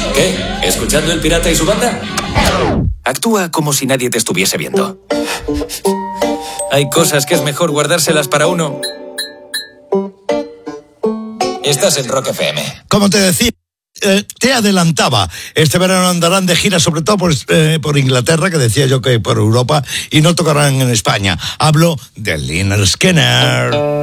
¿Qué? ¿Escuchando El Pirata y su banda? Actúa como si nadie te estuviese viendo. Hay cosas que es mejor guardárselas para uno. Estás en Rock FM. Como te decía, te adelantaba, este verano andarán de gira, sobre todo por Inglaterra, que decía yo que por Europa, y no tocarán en España. Hablo de Lynyrd Skynyrd.